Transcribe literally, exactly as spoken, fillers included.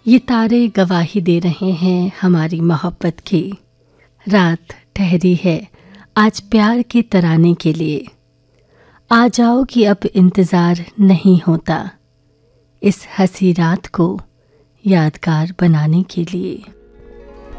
ये तारे गवाही दे रहे हैं हमारी मोहब्बत की। रात ठहरी है आज प्यार के तराने के लिए। आ जाओ कि अब इंतज़ार नहीं होता इस हंसी रात को यादगार बनाने के लिए।